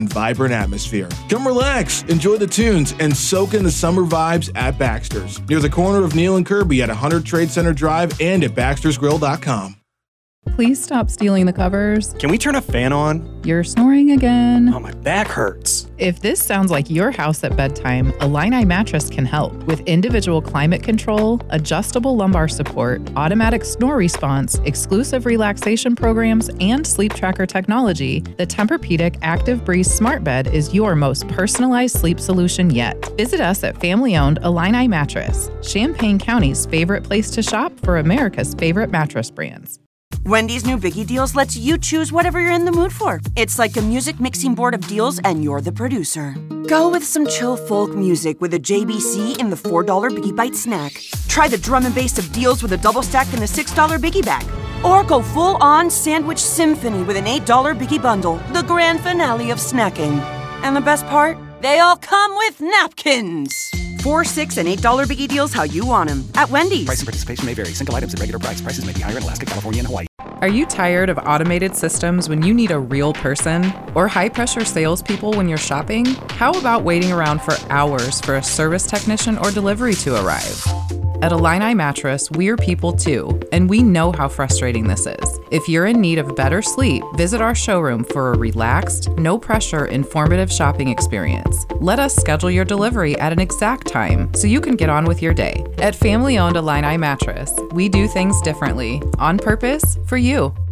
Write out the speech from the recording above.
vibrant atmosphere. Come relax, enjoy the tunes, and soak in the summer vibes at Baxter's, near the corner of Neal and Kirby at 100 Trade Center Drive and at baxtersgrill.com. Please stop stealing the covers. Can we turn a fan on? You're snoring again. Oh, my back hurts. If this sounds like your house at bedtime, Illini Mattress can help. With individual climate control, adjustable lumbar support, automatic snore response, exclusive relaxation programs, and sleep tracker technology, the Tempur-Pedic Active Breeze Smart Bed is your most personalized sleep solution yet. Visit us at family-owned Illini Mattress, Champaign County's favorite place to shop for America's favorite mattress brands. Wendy's new Biggie Deals lets you choose whatever you're in the mood for. It's like a music mixing board of deals, and you're the producer. Go with some chill folk music with a JBC in the $4 Biggie Bite snack. Try the drum and bass of deals with a double stack in the $6 Biggie Bag. Or go full-on sandwich symphony with an $8 Biggie Bundle, the grand finale of snacking. And the best part? They all come with napkins. $4, $6, and $8 Biggie Deals how you want them at Wendy's. Price and participation may vary. Single items at regular price. Prices may be higher in Alaska, California, and Hawaii. Are you tired of automated systems when you need a real person? Or high-pressure salespeople when you're shopping? How about waiting around for hours for a service technician or delivery to arrive? At Illini Mattress, we're people too, and we know how frustrating this is. If you're in need of better sleep, visit our showroom for a relaxed, no-pressure, informative shopping experience. Let us schedule your delivery at an exact time so you can get on with your day. At family-owned Illini Mattress, we do things differently, on purpose, for you.